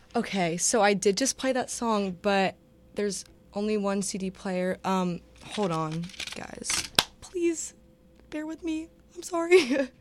Okay, so I did just play that song, but there's only one CD player. Hold on, guys. Please bear with me. I'm sorry.